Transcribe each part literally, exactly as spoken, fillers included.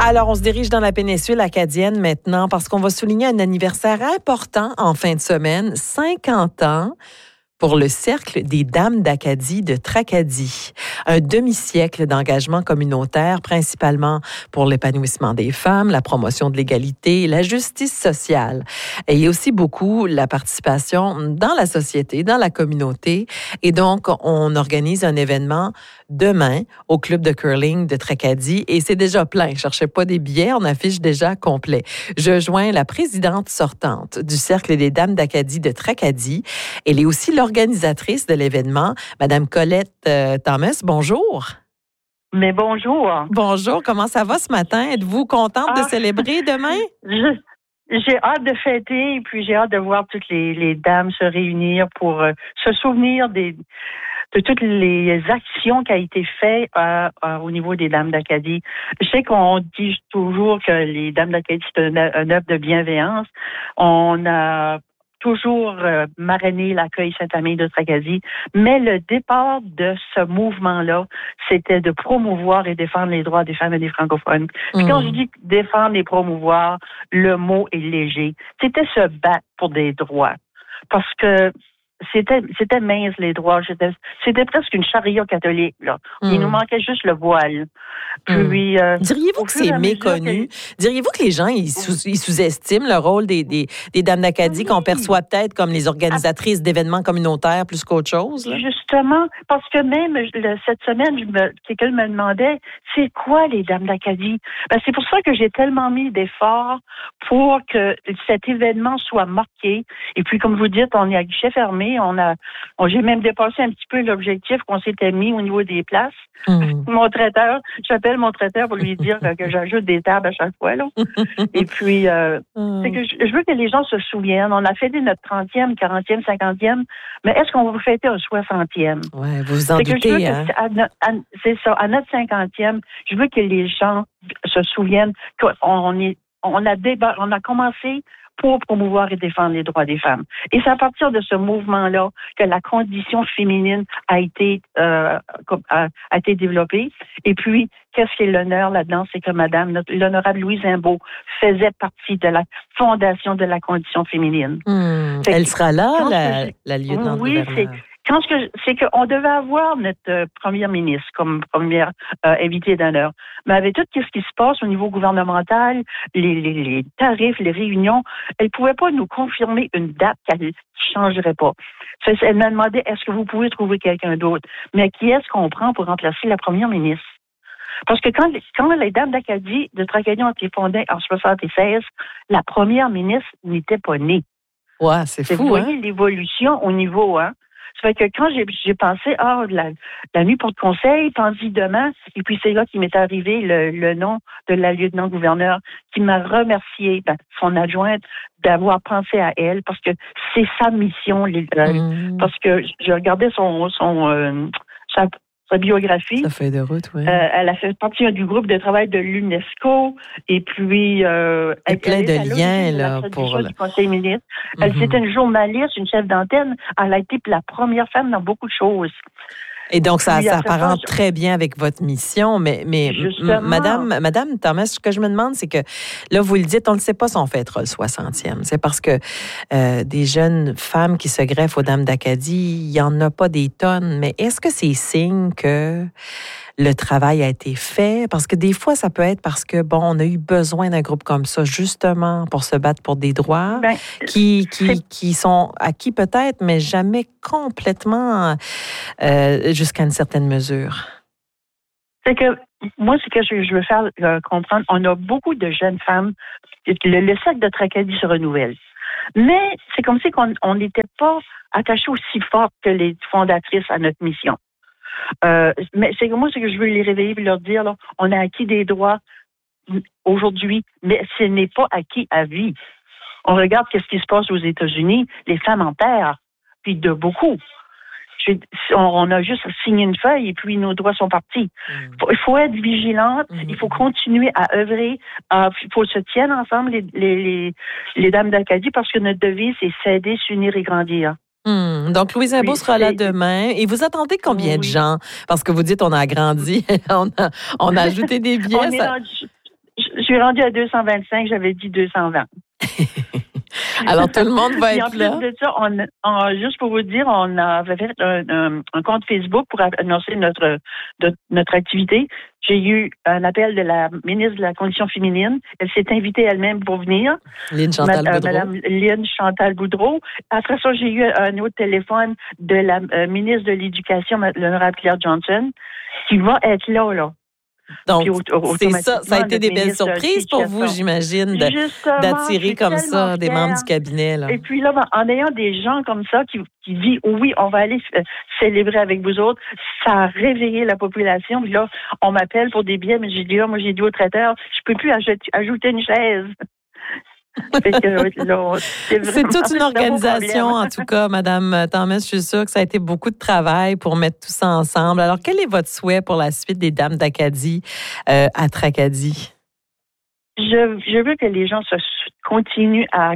Alors, on se dirige dans la péninsule acadienne maintenant parce qu'on va souligner un anniversaire important en fin de semaine, cinquante ans pour le Cercle des Dames d'Acadie de Tracadie. Un demi-siècle d'engagement communautaire, principalement pour l'épanouissement des femmes, la promotion de l'égalité, la justice sociale. Et il y a aussi beaucoup la participation dans la société, dans la communauté. Et donc, on organise un événement demain au club de curling de Tracadie. Et c'est déjà plein. Cherchez pas des billets, on affiche déjà complet. Je joins la présidente sortante du Cercle des Dames d'Acadie de Tracadie. Elle est aussi l'organisatrice de l'événement, Madame Colette euh, Thomas. Bonjour. Mais bonjour. Bonjour. Comment ça va ce matin? Êtes-vous contente ah, de célébrer demain? Je, j'ai hâte de fêter et puis j'ai hâte de voir toutes les, les dames se réunir pour euh, se souvenir des, de toutes les actions qui ont été faites euh, euh, au niveau des Dames d'Acadie. Je sais qu'on dit toujours que les Dames d'Acadie, c'est un, un œuvre de bienveillance. On a toujours euh, marrainer l'accueil Sainte-Amie de Tracadie. Mais le départ de ce mouvement-là, c'était de promouvoir et défendre les droits des femmes et des francophones. Puis mmh. quand je dis défendre et promouvoir, le mot est léger. C'était se battre pour des droits. Parce que c'était c'était mince les droits. C'était, c'était presque une charia catholique, là. Mmh. Il nous manquait juste le voile. Puis, mmh. euh, Diriez-vous que c'est méconnu? Que... Diriez-vous que les gens, ils, sous, ils sous-estiment le rôle des, des, des Dames d'Acadie, oui. qu'on perçoit peut-être comme les organisatrices d'événements communautaires plus qu'autre chose? Là? Justement, parce que même le, cette semaine, je me, quelqu'un me demandait, c'est quoi les Dames d'Acadie? Ben, c'est pour ça que j'ai tellement mis d'efforts pour que cet événement soit marqué. Et puis, comme vous dites, on est à guichet fermé. On a, on, j'ai même dépassé un petit peu l'objectif qu'on s'était mis au niveau des places. Mmh. Mon traiteur, j'appelle mon traiteur pour lui dire que j'ajoute des tables à chaque fois, là. Et puis, euh, mmh. c'est que je, je veux que les gens se souviennent. On a fêté notre trentième, quarantième, cinquantième, mais est-ce qu'on va fêter un soixantième? Ouais, vous vous en doutez, hein? À, à, c'est ça, à notre cinquantième, je veux que les gens se souviennent qu'on est, on a débat, on a commencé pour promouvoir et défendre les droits des femmes. Et c'est à partir de ce mouvement-là que la condition féminine a été euh, a, a été développée. Et puis, qu'est-ce qui est l'honneur là-dedans? C'est que Madame, notre, l'honorable Louise Imbeau faisait partie de la fondation de la condition féminine. Mmh. Elle sera là, la, je, la lieutenant oui, c'est Quand je, c'est qu'on devait avoir notre euh, première ministre comme première euh, invitée d'honneur. Mais avec tout ce qui se passe au niveau gouvernemental, les, les, les tarifs, les réunions, elle ne pouvait pas nous confirmer une date qu'elle ne changerait pas. Elle m'a demandé, est-ce que vous pouvez trouver quelqu'un d'autre? Mais qui est-ce qu'on prend pour remplacer la première ministre? Parce que quand, quand les Dames d'Acadie, de Tracadie ont été fondées en soixante-seize, la première ministre n'était pas née. Ouais, c'est fou, Vous voyez hein? l'évolution au niveau, hein? Ça fait que quand j'ai, j'ai pensé, ah, la, la nuit pour le conseil, tandis demain, et puis c'est là qu'il m'est arrivé le, le nom de la lieutenant-gouverneur qui m'a remercié, ben, son adjointe, d'avoir pensé à elle, parce que c'est sa mission, les, mmh. parce que je regardais son, son, euh, sa, sa biographie. Sa feuille de route, oui. Euh, elle a fait partie du groupe de travail de l'UNESCO et puis euh, et elle plein de liens là pour le conseil ministre. Mm-hmm. Elle c'était une journaliste, une chef d'antenne. Elle a été la première femme dans beaucoup de choses. Et donc, ça s'apparente très bien avec votre mission. Mais, mais m- Madame, Madame Thomas, ce que je me demande, c'est que là, vous le dites, on ne sait pas si on fêtera le soixantième. C'est parce que euh, des jeunes femmes qui se greffent aux Dames d'Acadie, il n'y en a pas des tonnes. Mais est-ce que c'est signe que le travail a été fait? Parce que des fois, ça peut être parce que, bon, on a eu besoin d'un groupe comme ça, justement, pour se battre pour des droits ben, qui, qui, qui sont acquis peut-être, mais jamais complètement euh, jusqu'à une certaine mesure. C'est que, moi, c'est que je, je veux faire euh, comprendre, on a beaucoup de jeunes femmes, le, le cercle de Tracadie se renouvelle. Mais c'est comme si on n'était pas attachés aussi fort que les fondatrices à notre mission. Euh, mais c'est que moi, c'est que je veux les réveiller et leur dire, là, on a acquis des droits aujourd'hui, mais ce n'est pas acquis à vie. On regarde ce qui se passe aux États-Unis, les femmes en perdent, puis de beaucoup. Je, on, on a juste signé une feuille et puis nos droits sont partis. Mmh. Faut, il faut être vigilante, mmh. il faut continuer à œuvrer, euh, il faut se tiennent ensemble les, les, les, les Dames d'Acadie parce que notre devise, c'est s'aider, s'unir et grandir. Hum, donc, Louise Imbeau oui, sera là demain. Et vous attendez combien oui. de gens? Parce que vous dites on a agrandi, on a, on a ajouté des billets. on ça... rendu, Je suis rendue à deux cent vingt-cinq, j'avais dit deux cent vingt. Alors, tout le monde va Et être en plus là. de ça, on, on, juste pour vous dire, on avait fait un, un, un compte Facebook pour annoncer notre, de, notre activité. J'ai eu un appel de la ministre de la Condition féminine. Elle s'est invitée elle-même pour venir. Lynne Chantal Ma, Boudreau. Madame Lynne Chantal Boudreau. Après ça, j'ai eu un autre téléphone de la euh, ministre de l'Éducation, l'honorable Claire Johnson, qui va être là, là. Donc, c'est ça. Ça a été des belles surprises pour vous, j'imagine, de, Justement, d'attirer comme ça fière. des membres du cabinet. Là. Et puis là, en ayant des gens comme ça qui, qui disent oui, on va aller célébrer avec vous autres, ça a réveillé la population. Puis là, on m'appelle pour des billets, mais j'ai dit, là, moi, j'ai dit au traiteur, je peux plus ajouter, ajouter une chaise. Que, là, c'est, c'est toute une organisation, en tout cas, Madame Thomas. Je suis sûre que ça a été beaucoup de travail pour mettre tout ça ensemble. Alors, quel est votre souhait pour la suite des Dames d'Acadie euh, à Tracadie? Je, je veux que les gens se continuent à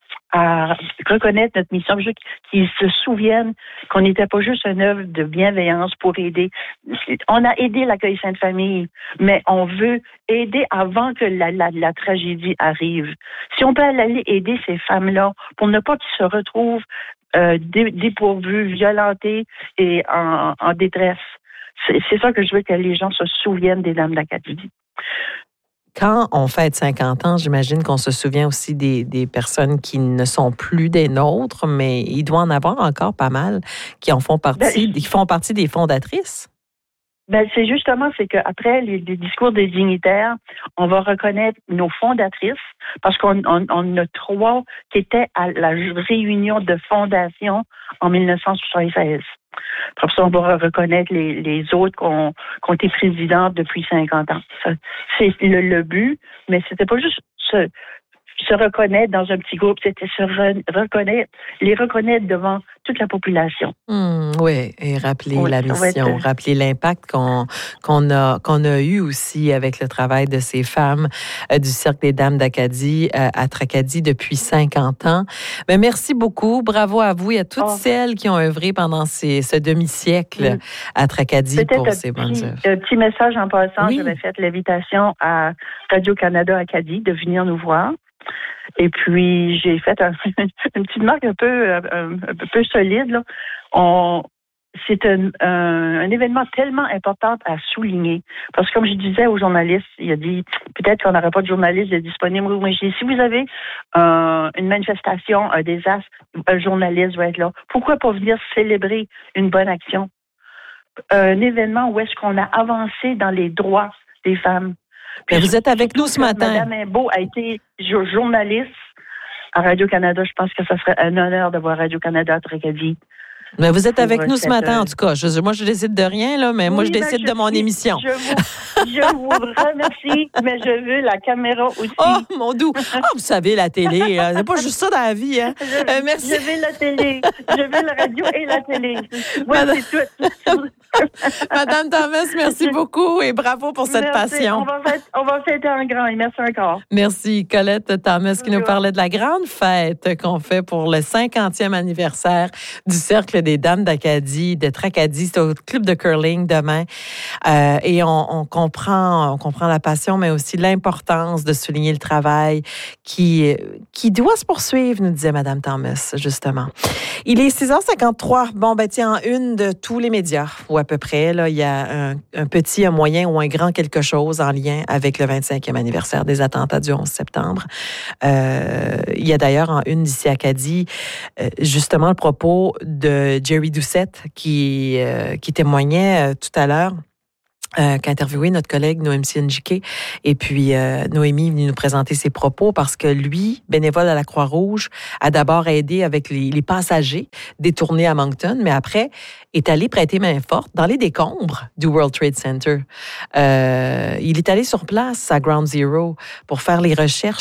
à reconnaître notre mission, je veux qu'ils se souviennent qu'on n'était pas juste une œuvre de bienveillance pour aider. On a aidé l'accueil Sainte-Famille, mais on veut aider avant que la, la, la tragédie arrive. Si on peut aller aider ces femmes-là pour ne pas qu'ils se retrouvent euh, dépourvues, violentées et en, en détresse, c'est, c'est ça que je veux que les gens se souviennent des Dames d'Acadie. Quand on fête cinquante ans, j'imagine qu'on se souvient aussi des, des personnes qui ne sont plus des nôtres, mais il doit en avoir encore pas mal qui en font partie, ben, qui font partie des fondatrices. Ben, c'est justement, c'est qu'après les, les discours des dignitaires, on va reconnaître nos fondatrices, parce qu'on on, on a trois qui étaient à la réunion de fondation en dix-neuf cent soixante-seize. Après ça, on va reconnaître les, les autres qui ont, qui ont été présidentes depuis cinquante ans. Ça, c'est le, le but, mais c'était pas juste se, se reconnaître dans un petit groupe, c'était se re, reconnaître, les reconnaître devant toute la population. Mmh, oui, et rappeler oui, la mission, être... rappeler l'impact qu'on, qu'on, a, qu'on a eu aussi avec le travail de ces femmes euh, du Cercle des Dames d'Acadie euh, à Tracadie depuis cinquante ans. Mais merci beaucoup. Bravo à vous et à toutes oh. celles qui ont œuvré pendant ces, ce demi-siècle mmh. à Tracadie Peut-être pour un ces petit, bonnes œuvres. Un petit message en passant. Oui. J'avais fait l'invitation à Radio-Canada Acadie de venir nous voir. Et puis, j'ai fait un, une petite marque un peu, un, un peu solide. Là. On, c'est un, un, un événement tellement important à souligner. Parce que, comme je disais aux journalistes, il a dit, peut-être qu'on n'aurait pas de journalistes disponibles. Moi, je dis, si vous avez euh, une manifestation, un désastre, un journaliste va être là. Pourquoi pas venir célébrer une bonne action? Un événement où est-ce qu'on a avancé dans les droits des femmes. Puis vous êtes avec nous ce matin. Madame Imbeau a été journaliste à Radio-Canada. Je pense que ça serait un honneur de voir Radio-Canada à Tracadie. Mais vous êtes avec nous ce matin, en tout cas. Je, moi, je décide de rien, là, mais oui, moi, je décide ben, je de mon suis, émission. Je vous, je vous remercie, mais je veux la caméra aussi. Oh, mon doux. Oh, vous savez, la télé, c'est pas juste ça dans la vie. Hein? Je, euh, merci. Je veux la télé. Je veux la radio et la télé. Oui, Madame... c'est tout. Madame Thomas, merci beaucoup et bravo pour cette merci. passion. On va, fêter, on va fêter un grand et merci encore. Merci, Colette Thomas, qui nous parlait de la grande fête qu'on fait pour le cinquantième anniversaire du Cercle des Dames d'Acadie, de Tracadie. C'est au club de curling demain. Euh, et on, on, comprend, on comprend la passion, mais aussi l'importance de souligner le travail qui, qui doit se poursuivre, nous disait Madame Thomas, justement. Il est six heures cinquante-trois. Bon, ben tiens, en une de tous les médias, ou à peu près, là, il y a un, un petit, un moyen ou un grand quelque chose en lien avec le vingt-cinquième anniversaire des attentats du onze septembre. Euh, il y a d'ailleurs en une d'ici Acadie, euh, justement, le propos de Jerry Doucette qui, euh, qui témoignait euh, tout à l'heure. Euh, qu'a interviewé notre collègue Noémie Njike. Et puis, euh, Noémie est venue nous présenter ses propos parce que lui, bénévole à la Croix-Rouge, a d'abord aidé avec les, les passagers détournés à Moncton, mais après est allé prêter main forte dans les décombres du World Trade Center. Euh, il est allé sur place à Ground Zero pour faire les recherches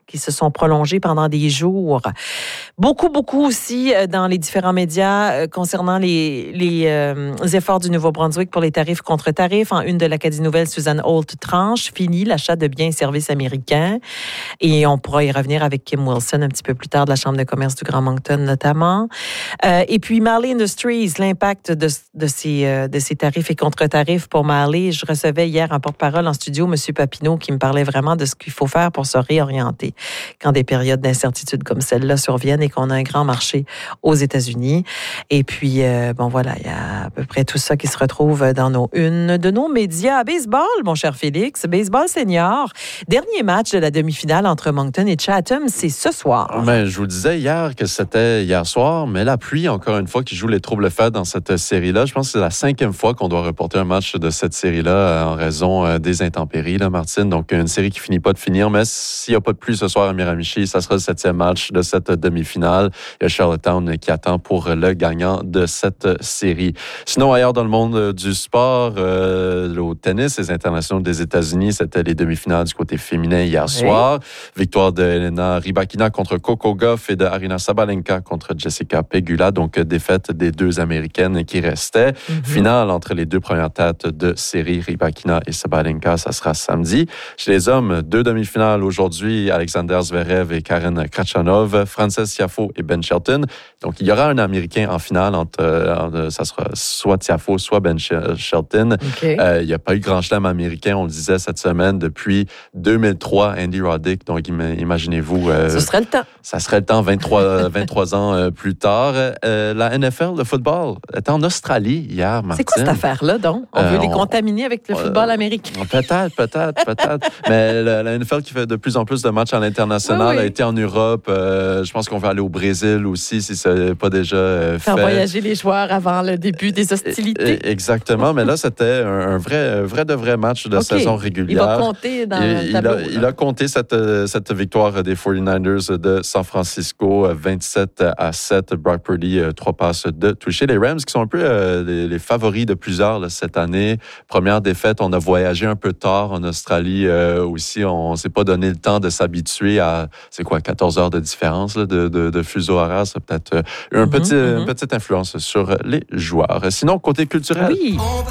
qui se sont prolongés pendant des jours. Beaucoup, beaucoup aussi dans les différents médias concernant les, les euh, efforts du Nouveau-Brunswick pour les tarifs contre tarifs. En une de l'Acadie Nouvelle, Suzanne Holt tranche, fini l'achat de biens et services américains. Et on pourra y revenir avec Kim Wilson un petit peu plus tard de la Chambre de commerce du Grand Moncton notamment. Euh, et puis Marley Industries, l'impact de, de, ces, euh, de ces tarifs et contre-tarifs pour Marley. Je recevais hier un porte-parole en studio, M. Papineau, qui me parlait vraiment de ce qu'il faut faire pour se réorienter quand des périodes d'incertitude comme celle-là surviennent et qu'on a un grand marché aux États-Unis. Et puis, euh, bon voilà, il y a à peu près tout ça qui se retrouve dans nos unes de nos médias. Baseball, mon cher Félix, baseball senior. Dernier match de la demi-finale entre Moncton et Chatham, c'est ce soir. Ben, je vous disais hier que c'était hier soir, mais la pluie, encore une fois, qui joue les troubles faits dans cette série-là. Je pense que c'est la cinquième fois qu'on doit reporter un match de cette série-là en raison des intempéries, là, Martine. Donc, une série qui finit pas de finir, mais s'il n'y a pas de pluie ce soir à Miramichi, ça sera le septième match de cette demi-finale. Il y a Charlottetown qui attend pour le gagnant de cette série. Sinon, ailleurs dans le monde du sport, euh, au tennis, les internationaux des États-Unis, c'était les demi-finales du côté féminin hier oui. soir. Victoire de Elena Rybakina contre Coco Gauff et de Aryna Sabalenka contre Jessica Pegula. Donc, défaite des deux Américaines qui restaient. Mm-hmm. Finale entre les deux premières têtes de série, Rybakina et Sabalenka, ça sera samedi. Chez les hommes, deux demi-finales aujourd'hui, Alexander Zverev et Karen Khachanov, Frances Tiafoe et Ben Shelton. Donc, il y aura un Américain en finale entre, euh, ça sera soit Tiafoe, soit Ben Shelton. Okay. Euh, il n'y a pas eu grand chelem américain, on le disait cette semaine, depuis deux mille trois, Andy Roddick. Donc, imaginez-vous. Euh, Ce serait le temps. Ça serait le temps, vingt-trois, vingt-trois ans euh, plus tard. Euh, la N F L, le football, était en Australie hier, Martine. C'est quoi cette affaire-là, donc? On euh, veut les on, contaminer avec le football euh, américain? Peut-être, peut-être, peut-être. Mais la, la N F L qui fait de plus en plus de matchs à l'international oui, oui. a été en Europe. Euh, je pense qu'on va aller au Brésil aussi, si ce n'est pas déjà euh, Faire fait. voyager les joueurs avant le début des hostilités. Exactement, mais là, c'était un, un vrai, vrai de vrai match de okay. saison régulière. Il va compter dans il, le tableau. Il a, il a compté cette, cette victoire des forty-niners de San Francisco, vingt-sept à sept. Brock Purdy, trois passes de toucher. Les Rams qui sont un peu euh, les, les favoris de plusieurs là, cette année. Première défaite, on a voyagé un peu tard en Australie euh, aussi. On ne s'est pas donné le temps de s'habituer à, c'est quoi, quatorze heures de différence là, de, de, de fuseau horaire. Ça a peut-être eu un mm-hmm, petit, mm-hmm. une petite influence sur les joueurs. Sinon, côté culturel. Oui.